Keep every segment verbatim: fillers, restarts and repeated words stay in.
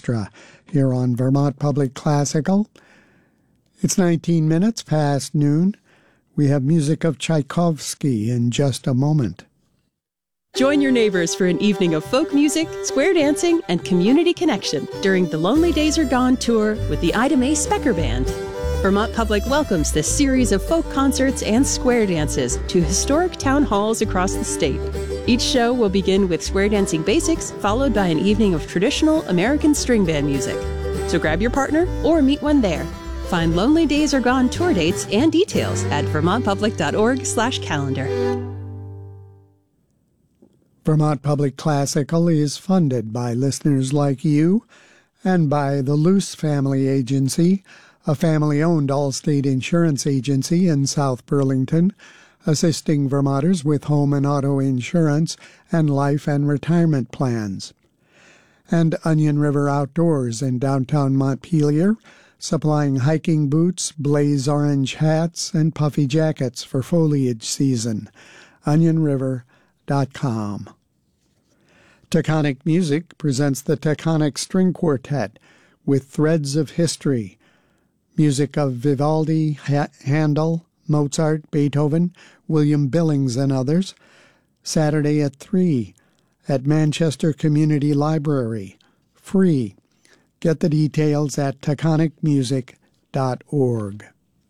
Orchestra here on Vermont Public Classical. It's nineteen minutes past noon. We have music of Tchaikovsky in just a moment. Join your neighbors for an evening of folk music, square dancing, and community connection during the Lonely Days Are Gone tour with the Ida Mae Specker Band. Vermont Public welcomes this series of folk concerts and square dances to historic town halls across the state. Each show will begin with square dancing basics, followed by an evening of traditional American string band music. So grab your partner or meet one there. Find Lonely Days Are Gone tour dates and details at vermontpublic.org slash calendar. Vermont Public Classical is funded by listeners like you and by the Luce Family Agency, a family-owned all-state insurance agency in South Burlington, assisting Vermonters with home and auto insurance and life and retirement plans. And Onion River Outdoors in downtown Montpelier, supplying hiking boots, blaze orange hats, and puffy jackets for foliage season. onion river dot com. Taconic Music presents the Taconic String Quartet with Threads of History, music of Vivaldi, ha- Handel, Mozart, Beethoven, William Billings, and others, Saturday at three at Manchester Community Library. Free. Get the details at taconic music dot org.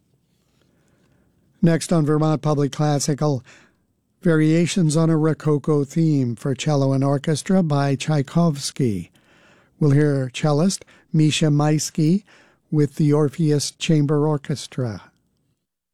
Next on Vermont Public Classical, Variations on a Rococo Theme for Cello and Orchestra by Tchaikovsky. We'll hear cellist Misha Maisky with the Orpheus Chamber Orchestra.